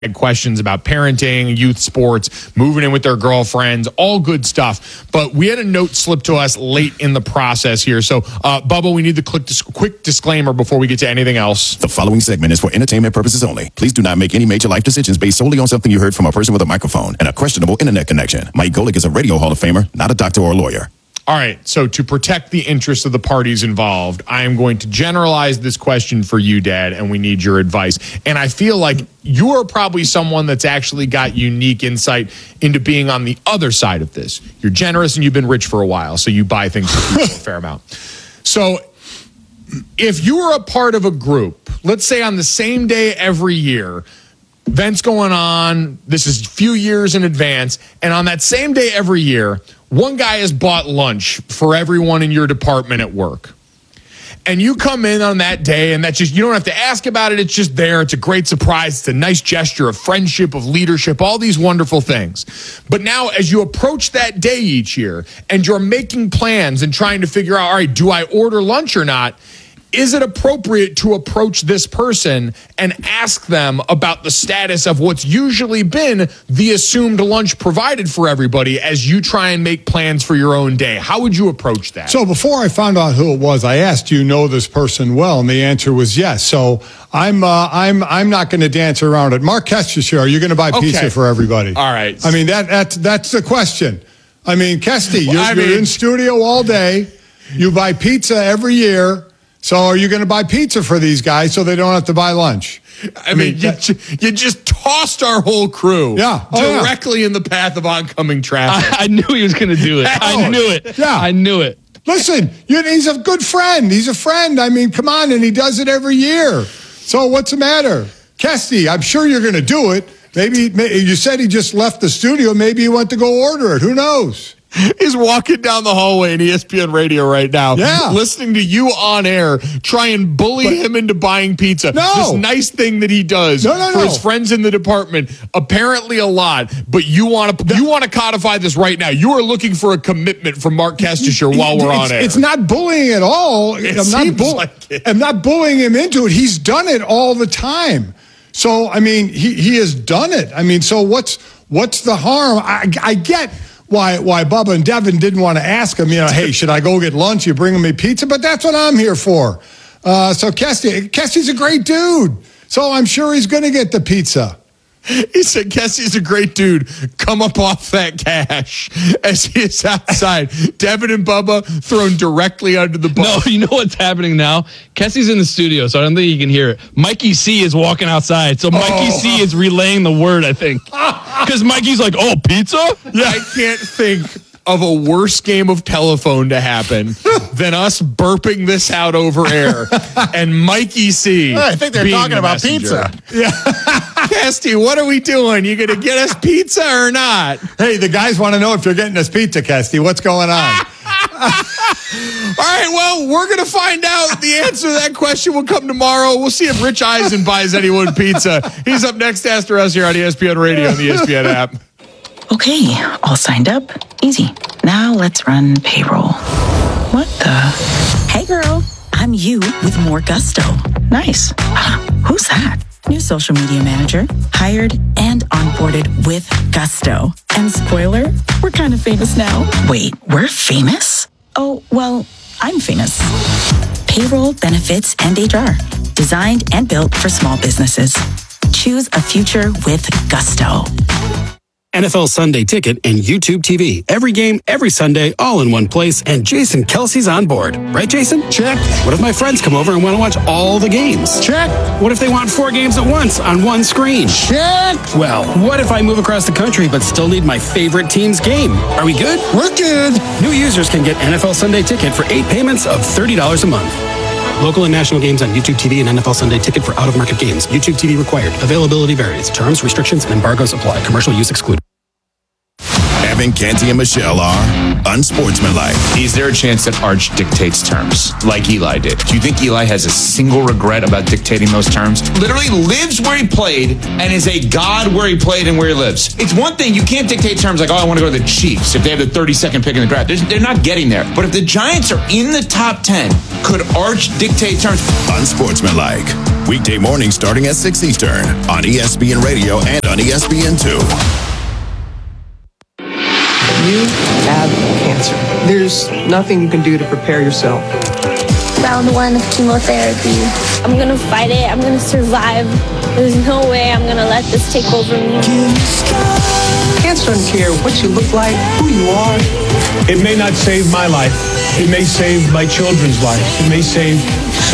questions about parenting, youth sports, moving in with their girlfriends, all good stuff. But we had a note slip to us late in the process here. So, Bubba, we need the quick disclaimer before we get to anything else. The following segment is for entertainment purposes only. Please do not make any major life decisions based solely on something you heard from a person with a microphone and a questionable internet connection. Mike Golick is a radio Hall of Famer, not a doctor or a lawyer. All right, so to protect the interests of the parties involved, I am going to generalize this question for you, Dad, and we need your advice. And I feel like you are probably someone that's actually got unique insight into being on the other side of this. You're generous and you've been rich for a while, so you buy things for people a fair amount. So if you were a part of a group, let's say on the same day every year, events going on, this is a few years in advance, and on that same day every year, one guy has bought lunch for everyone in your department at work. And you come in on that day, and that's just, you don't have to ask about it. It's just there. It's a great surprise. It's a nice gesture of friendship, of leadership, all these wonderful things. But now as you approach that day each year and you're making plans and trying to figure out, all right, do I order lunch or not? Is it appropriate to approach this person and ask them about the status of what's usually been the assumed lunch provided for everybody as you try and make plans for your own day? How would you approach that? So before I found out who it was, I asked, do you know this person well? And the answer was yes. So I'm not going to dance around it. Mark Kestis, are you going to buy pizza for everybody? All right. I mean, that's the question. I mean, Kesty, you're in studio all day. You buy pizza every year. So are you going to buy pizza for these guys so they don't have to buy lunch? I mean, you just tossed our whole crew directly in the path of oncoming traffic. I knew he was going to do it. I knew it. Yeah. I knew it. Listen, he's a good friend. He's a friend. I mean, come on, and he does it every year. So what's the matter? Kesty, I'm sure you're going to do it. Maybe you said he just left the studio. Maybe he went to go order it. Who knows? He's walking down the hallway in ESPN radio right now, listening to you on air, try and bully him into buying pizza. This nice thing that he does for his friends in the department, apparently a lot, but you want to codify this right now. You are looking for a commitment from Mark Kestisher while we're on air. It's not bullying at all. I'm not bullying him into it. He's done it all the time. So, I mean, he has done it. I mean, so what's the harm? I get why Bubba and Devin didn't want to ask him, hey, should I go get lunch? You bringing me pizza? But that's what I'm here for. So Kesty's a great dude. So I'm sure he's going to get the pizza. He said, Kesty's a great dude. Come up off that cash. As he is outside, Devin and Bubba thrown directly under the bus. No, you know what's happening now? Kesty's in the studio, so I don't think you can hear it. Mikey C is walking outside, so Mikey C is relaying the word, I think. Because Mikey's like, oh, pizza? Yeah. I can't think of a worse game of telephone to happen than us burping this out over air and Mikey C. I think they're talking about pizza. Yeah. Kesty, what are we doing? You going to get us pizza or not? Hey, the guys want to know if you're getting us pizza, Kesty. What's going on? All right, well, we're going to find out. The answer to that question will come tomorrow. We'll see if Rich Eisen buys anyone pizza. He's up next after us here on ESPN Radio and the ESPN app. Okay, all signed up. Easy. Now let's run payroll. What the? Hey girl, I'm you with more gusto. Nice. Who's that? New social media manager. Hired and onboarded with gusto. And spoiler, we're kind of famous now. Wait, we're famous? Oh, well, I'm famous. Payroll, benefits, and HR. Designed and built for small businesses. Choose a future with gusto. NFL Sunday Ticket and YouTube TV. Every game, every Sunday, all in one place, and Jason Kelsey's on board. Right, Jason? Check. What if my friends come over and want to watch all the games? Check. What if they want 4 games at once on one screen? Check. Well, what if I move across the country but still need my favorite team's game? Are we good? We're good. New users can get NFL Sunday Ticket for 8 payments of $30 a month. Local and national games on YouTube TV and NFL Sunday Ticket for out-of-market games. YouTube TV required. Availability varies. Terms, restrictions, and embargoes apply. Commercial use excluded. Evan, Canty, and Michelle are unsportsmanlike. Is there a chance that Arch dictates terms like Eli did? Do you think Eli has a single regret about dictating those terms? Literally lives where he played and is a god where he played and where he lives. It's one thing, you can't dictate terms like, oh, I want to go to the Chiefs if they have the 32nd pick in the draft. They're not getting there. But if the Giants are in the top 10, could Arch dictate terms? Unsportsmanlike. Weekday mornings starting at 6 Eastern on ESPN Radio and on ESPN2. You have cancer. There's nothing you can do to prepare yourself. Round 1 of chemotherapy. I'm gonna fight it. I'm gonna survive. There's no way I'm gonna let this take over me. Cancer doesn't care what you look like, who you are. It may not save my life. It may save my children's lives. It may save